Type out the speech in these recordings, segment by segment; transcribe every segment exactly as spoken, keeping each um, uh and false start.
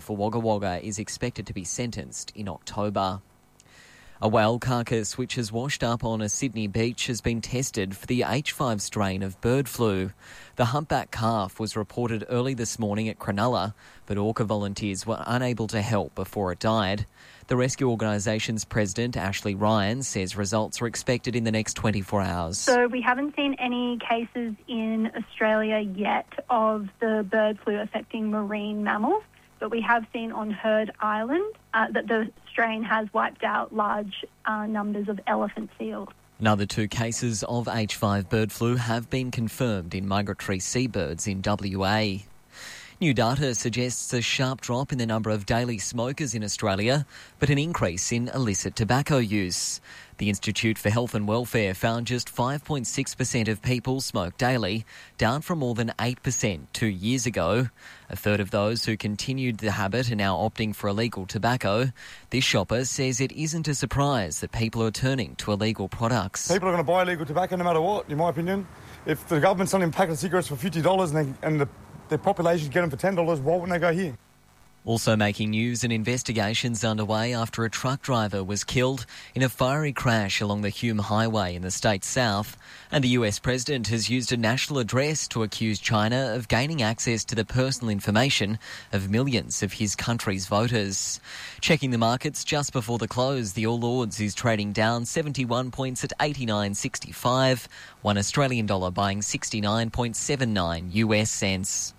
for Wagga Wagga is expected to be sentenced in October. A whale carcass which has washed up on a Sydney beach has been tested for the H five strain of bird flu. The humpback calf was reported early this morning at Cronulla, but orca volunteers were unable to help before it died. The rescue organisation's president, Ashley Ryan, says results are expected in the next twenty-four hours. So we haven't seen any cases in Australia yet of the bird flu affecting marine mammals, but we have seen on Heard Island uh, that the strain has wiped out large uh, numbers of elephant seals. Another two cases of H five bird flu have been confirmed in migratory seabirds in W A. New data suggests a sharp drop in the number of daily smokers in Australia, but an increase in illicit tobacco use. The Institute for Health and Welfare found just five point six percent of people smoke daily, down from more than eight percent two years ago. A third of those who continued the habit are now opting for illegal tobacco. This shopper says it isn't a surprise that people are turning to illegal products. People are going to buy illegal tobacco no matter what, in my opinion. If the government's selling a packet of cigarettes for fifty dollars and, they, and the, the population get them for ten dollars, why wouldn't they go here? Also making news, an investigation's underway after a truck driver was killed in a fiery crash along the Hume Highway in the state's south. And the U S president has used a national address to accuse China of gaining access to the personal information of millions of his country's voters. Checking the markets just before the close, the All Ords is trading down seventy-one points at eighty-nine sixty-five. One Australian dollar buying sixty-nine point seven nine U S cents.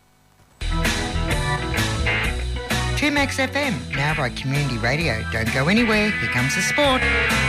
two Max F M, now by Community Radio. Don't go anywhere, here comes the sport.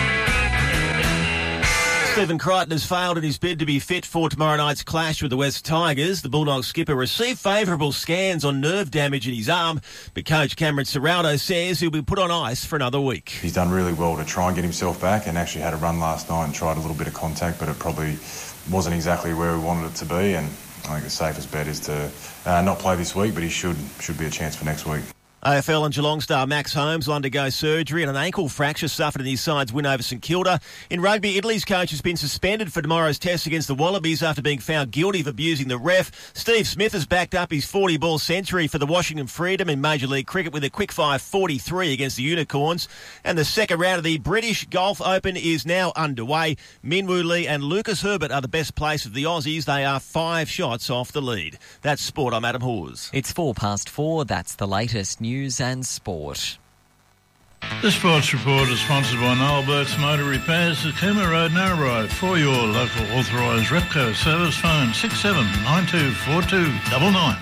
Stephen Crichton has failed in his bid to be fit for tomorrow night's clash with the West Tigers. The Bulldogs skipper received favourable scans on nerve damage in his arm, but coach Cameron Serraldo says he'll be put on ice for another week. He's done really well to try and get himself back, and actually had a run last night and tried a little bit of contact, but it probably wasn't exactly where we wanted it to be, and I think the safest bet is to uh, not play this week, but he should should be a chance for next week. A F L and Geelong star Max Holmes will undergo surgery and an ankle fracture suffered in his side's win over St Kilda. In rugby, Italy's coach has been suspended for tomorrow's test against the Wallabies after being found guilty of abusing the ref. Steve Smith has backed up his forty-ball century for the Washington Freedom in Major League Cricket with a quick-fire forty-three against the Unicorns. And the second round of the British Golf Open is now underway. Min Woo Lee and Lucas Herbert are the best placed of the Aussies. They are five shots off the lead. That's sport. I'm Adam Hawes. It's four past four. That's the latest news and sport. The Sports Report is sponsored by Noel Burke's Motor Repairs at Cooma Road, Narrabri. For your local authorised Repco service, phone six seven nine two four two nine nine.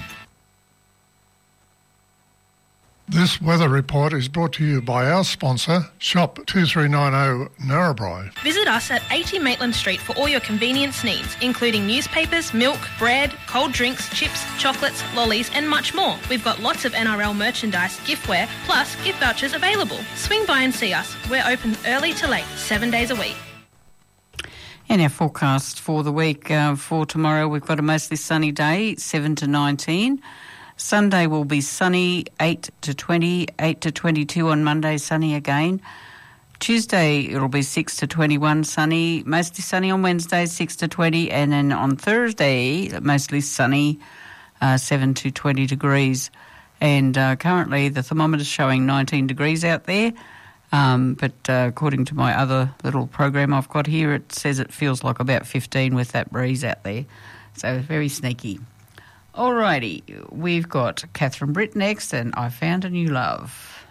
This weather report is brought to you by our sponsor, Shop two three nine zero Narrabri. Visit us at eighty Maitland Street for all your convenience needs, including newspapers, milk, bread, cold drinks, chips, chocolates, lollies and much more. We've got lots of N R L merchandise, giftware, plus gift vouchers available. Swing by and see us. We're open early to late, seven days a week. And our forecast for the week, uh, for tomorrow, we've got a mostly sunny day, seven to nineteen. Sunday will be sunny, eight to twenty, eight to twenty-two on Monday, sunny again. Tuesday it'll be six to twenty-one, sunny, mostly sunny on Wednesday, six to twenty, and then on Thursday, mostly sunny, uh, seven to twenty degrees. And uh, currently the thermometer's showing nineteen degrees out there, um, but uh, according to my other little program I've got here, it says it feels like about fifteen with that breeze out there. So very sneaky. Alrighty, we've got Catherine Britt next, and I Found a New Love.